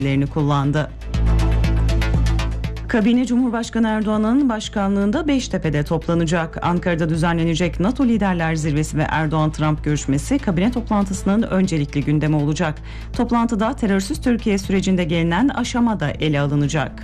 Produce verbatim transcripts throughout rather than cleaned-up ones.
kullandı. Kabine Cumhurbaşkanı Erdoğan'ın başkanlığında Beştepe'de toplanacak. Ankara'da düzenlenecek NATO Liderler Zirvesi ve Erdoğan-Trump görüşmesi kabine toplantısının öncelikli gündemi olacak. Toplantıda terörsüz Türkiye sürecinde gelinen aşama da ele alınacak.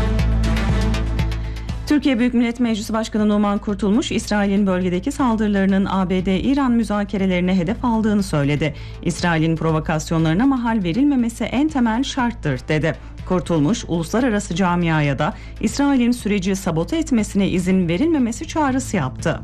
Türkiye Büyük Millet Meclisi Başkanı Numan Kurtulmuş, İsrail'in bölgedeki saldırılarının A B D-İran müzakerelerine hedef aldığını söyledi. İsrail'in provokasyonlarına mahal verilmemesi en temel şarttır, dedi. Kurtulmuş, uluslararası camiaya da İsrail'in süreci sabote etmesine izin verilmemesi çağrısı yaptı.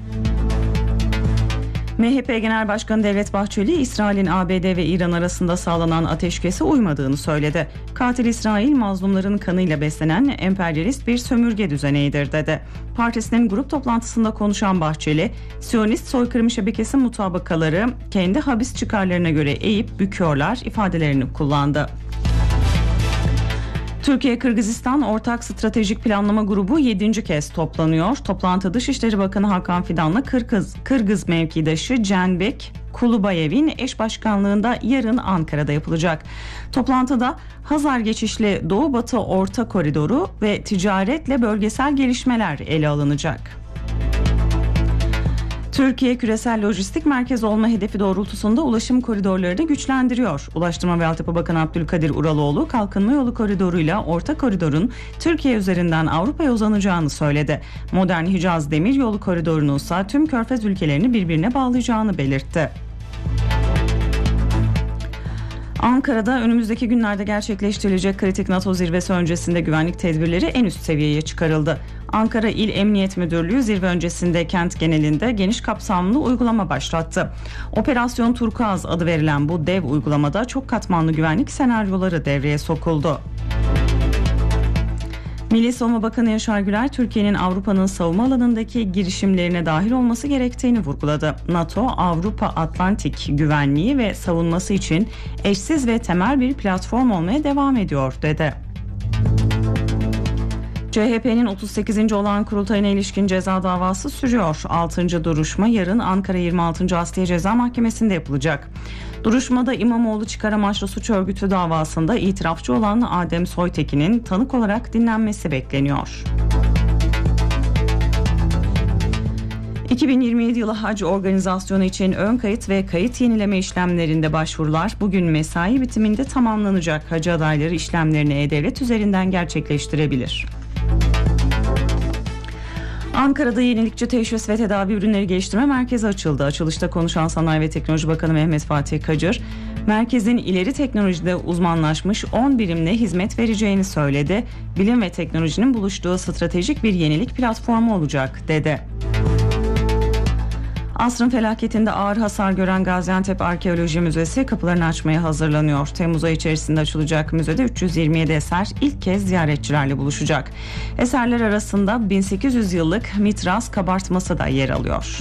M H P Genel Başkanı Devlet Bahçeli, İsrail'in A B D ve İran arasında sağlanan ateşkese uymadığını söyledi. Katil İsrail, mazlumların kanıyla beslenen emperyalist bir sömürge düzeneğidir, dedi. Partisinin grup toplantısında konuşan Bahçeli, Siyonist soykırım şebekesi mutabakaları kendi habis çıkarlarına göre eğip büküyorlar ifadelerini kullandı. Türkiye-Kırgızistan Ortak Stratejik Planlama Grubu yedinci kez toplanıyor. Toplantı Dışişleri Bakanı Hakan Fidan'la Kırgız, Kırgız mevkidaşı Cenbek Kulubayev'in eş başkanlığında yarın Ankara'da yapılacak. Toplantıda Hazar geçişli Doğu-Batı Orta Koridoru ve ticaretle bölgesel gelişmeler ele alınacak. Türkiye küresel lojistik merkez olma hedefi doğrultusunda ulaşım koridorlarını güçlendiriyor. Ulaştırma ve Altyapı Bakanı Abdülkadir Uraloğlu, Kalkınma Yolu koridoruyla Orta Koridor'un Türkiye üzerinden Avrupa'ya uzanacağını söyledi. Modern Hicaz Demiryolu koridorunun ise tüm Körfez ülkelerini birbirine bağlayacağını belirtti. Ankara'da önümüzdeki günlerde gerçekleştirilecek kritik NATO zirvesi öncesinde güvenlik tedbirleri en üst seviyeye çıkarıldı. Ankara İl Emniyet Müdürlüğü zirve öncesinde kent genelinde geniş kapsamlı uygulama başlattı. Operasyon Turkuaz adı verilen bu dev uygulamada çok katmanlı güvenlik senaryoları devreye sokuldu. Milli Savunma Bakanı Yaşar Güler, Türkiye'nin Avrupa'nın savunma alanındaki girişimlerine dahil olması gerektiğini vurguladı. NATO, Avrupa Atlantik güvenliği ve savunması için eşsiz ve temel bir platform olmaya devam ediyor, dedi. C H P'nin otuz sekizinci olağan kurultayına ilişkin ceza davası sürüyor. altıncı duruşma yarın Ankara yirmi altıncı Asliye Ceza Mahkemesi'nde yapılacak. Duruşmada İmamoğlu çıkar amaçlı suç örgütü davasında itirafçı olan Adem Soytekin'in tanık olarak dinlenmesi bekleniyor. iki bin yirmi yedi yılı hac organizasyonu için ön kayıt ve kayıt yenileme işlemlerinde başvurular bugün mesai bitiminde tamamlanacak. Hacı adayları işlemlerini E-Devlet üzerinden gerçekleştirebilir. Ankara'da yenilikçi teşhis ve tedavi ürünleri geliştirme merkezi açıldı. Açılışta konuşan Sanayi ve Teknoloji Bakanı Mehmet Fatih Kacır, merkezin ileri teknolojide uzmanlaşmış on birimle hizmet vereceğini söyledi. Bilim ve teknolojinin buluştuğu stratejik bir yenilik platformu olacak, dedi. Asrın felaketinde ağır hasar gören Gaziantep Arkeoloji Müzesi kapılarını açmaya hazırlanıyor. Temmuz ayı içerisinde açılacak müzede üç yüz yirmi yedi eser ilk kez ziyaretçilerle buluşacak. Eserler arasında bin sekiz yüz yıllık Mitras kabartması da yer alıyor.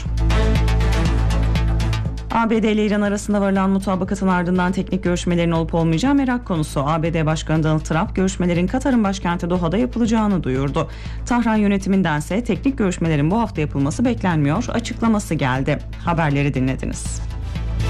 A B D ile İran arasında varılan mutabakatın ardından teknik görüşmelerin olup olmayacağı merak konusu. A B D Başkanı Donald Trump görüşmelerin Katar'ın başkenti Doha'da yapılacağını duyurdu. Tahran yönetimindense teknik görüşmelerin bu hafta yapılması beklenmiyor açıklaması geldi. Haberleri dinlediniz.